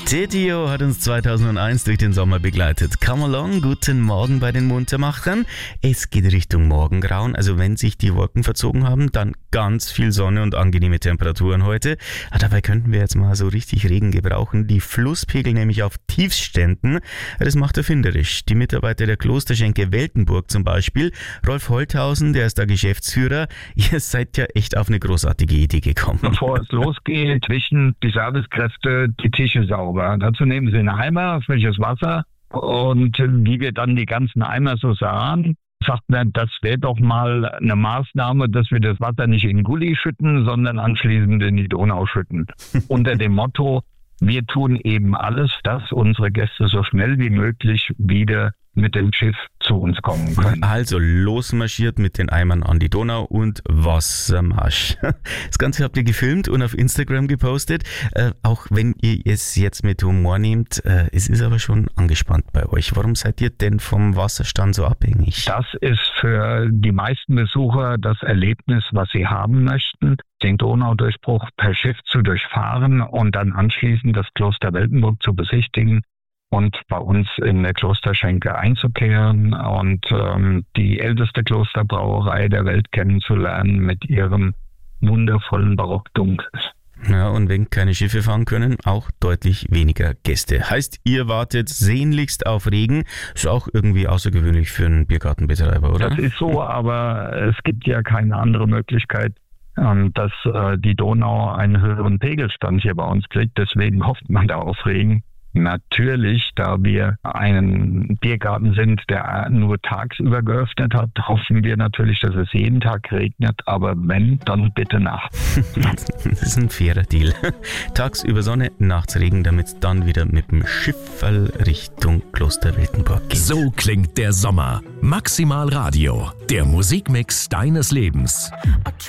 Titio hat uns 2001 durch den Sommer begleitet. Come along, guten Morgen bei den Muntermachern. Es geht Richtung Morgengrauen, also wenn sich die Wolken verzogen haben, dann ganz viel Sonne und angenehme Temperaturen heute. Dabei könnten wir jetzt mal so richtig Regen gebrauchen. Die Flusspegel nämlich auf Tiefständen. Das macht erfinderisch. Die Mitarbeiter der Klosterschenke Weltenburg zum Beispiel, Rolf Holthausen, der ist da Geschäftsführer. Ihr seid ja echt auf eine großartige Idee gekommen. Bevor es losgeht, wischen die Servicekräfte die Tische sauber. Dazu nehmen sie einen Eimer, frisches Wasser, und wie wir dann die ganzen Eimer so sahen, sagten wir, das wäre doch mal eine Maßnahme, dass wir das Wasser nicht in den Gully schütten, sondern anschließend in die Donau schütten. Unter dem Motto, wir tun eben alles, dass unsere Gäste so schnell wie möglich wieder mit dem Schiff zu uns kommen können. Also losmarschiert mit den Eimern an die Donau und Wassermarsch. Das Ganze habt ihr gefilmt und auf Instagram gepostet. Auch wenn ihr es jetzt mit Humor nehmt, es ist aber schon angespannt bei euch. Warum seid ihr denn vom Wasserstand so abhängig? Das ist für die meisten Besucher das Erlebnis, was sie haben möchten, den Donaudurchbruch per Schiff zu durchfahren und dann anschließend das Kloster Weltenburg zu besichtigen und bei uns in der Klosterschenke einzukehren und die älteste Klosterbrauerei der Welt kennenzulernen mit ihrem wundervollen Barockdunkel. Ja, und wenn keine Schiffe fahren können, auch deutlich weniger Gäste. Heißt, ihr wartet sehnlichst auf Regen. Ist auch irgendwie außergewöhnlich für einen Biergartenbetreiber, oder? Das ist so, aber es gibt ja keine andere Möglichkeit, dass die Donau einen höheren Pegelstand hier bei uns kriegt. Deswegen hofft man da auf Regen. Natürlich, da wir ein Biergarten sind, der nur tagsüber geöffnet hat, hoffen wir natürlich, dass es jeden Tag regnet, aber wenn, dann bitte nachts. Das ist ein fairer Deal. Tagsüber Sonne, nachts Regen, damit es dann wieder mit dem Schifferl Richtung Kloster Weltenburg geht. So klingt der Sommer. Maximal Radio, der Musikmix deines Lebens.